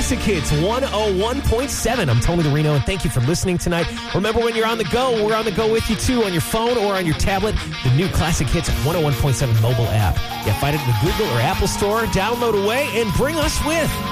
Classic Hits 101.7. I'm Tony DeRino, and thank you for listening tonight. Remember, when you're on the go, we're on the go with you, too, on your phone or on your tablet. The new Classic Hits 101.7 mobile app. Yeah, find it in the Google or Apple Store. Download away and bring us with.